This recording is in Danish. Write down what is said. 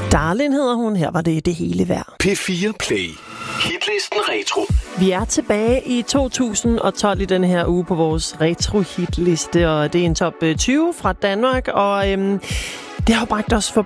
Darlin hedder hun. Her var det hele værd. P4 Play. Hitlisten Retro. Vi er tilbage i 2012 i denne her uge på vores retro-hitliste, og det er en top 20 fra Danmark, og det har bragt os